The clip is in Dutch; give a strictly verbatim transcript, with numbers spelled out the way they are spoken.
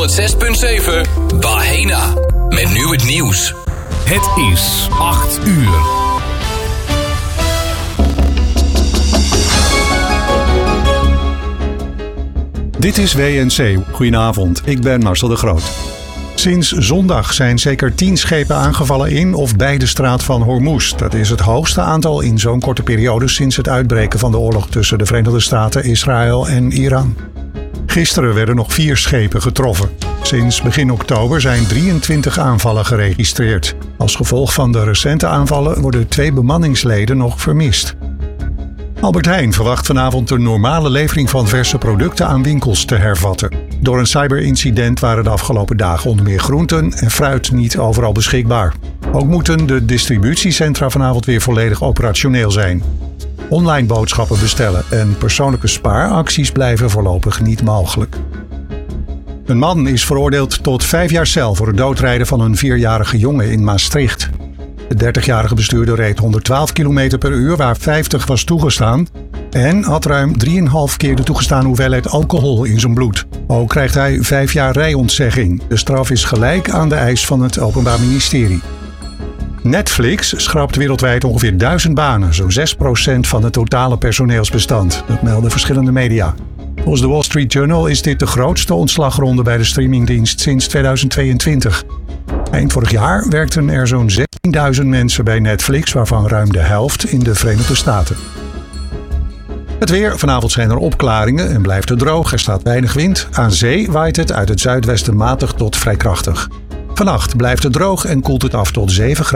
honderdzes komma zeven Bahena. Met nu het nieuws. Het is acht uur. Dit is W N C. Goedenavond, ik ben Marcel de Groot. Sinds zondag zijn zeker tien schepen aangevallen in of bij de straat van Hormuz. Dat is het hoogste aantal in zo'n korte periode sinds het uitbreken van de oorlog tussen de Verenigde Staten, Israël en Iran. Gisteren werden nog vier schepen getroffen. Sinds begin oktober zijn drieëntwintig aanvallen geregistreerd. Als gevolg van de recente aanvallen worden twee bemanningsleden nog vermist. Albert Heijn verwacht vanavond de normale levering van verse producten aan winkels te hervatten. Door een cyberincident waren de afgelopen dagen onder meer groenten en fruit niet overal beschikbaar. Ook moeten de distributiecentra vanavond weer volledig operationeel zijn. Online boodschappen bestellen en persoonlijke spaaracties blijven voorlopig niet mogelijk. Een man is veroordeeld tot vijf jaar cel voor het doodrijden van een vierjarige jongen in Maastricht. De dertigjarige bestuurder reed honderdtwaalf kilometer per uur waar vijftig was toegestaan en had ruim drieënhalf keer de toegestaan hoeveelheid alcohol in zijn bloed. Ook krijgt hij vijf jaar rijontzegging. De straf is gelijk aan de eis van het Openbaar Ministerie. Netflix schrapt wereldwijd ongeveer duizend banen, zo'n zes procent van het totale personeelsbestand. Dat melden verschillende media. Volgens de Wall Street Journal is dit de grootste ontslagronde bij de streamingdienst sinds tweeduizend tweeëntwintig. Eind vorig jaar werkten er zo'n zestienduizend mensen bij Netflix, waarvan ruim de helft in de Verenigde Staten. Het weer. Vanavond zijn er opklaringen en blijft het droog. Er staat weinig wind. Aan zee waait het uit het zuidwesten matig tot vrij krachtig. Vannacht blijft het droog en koelt het af tot zeven graden.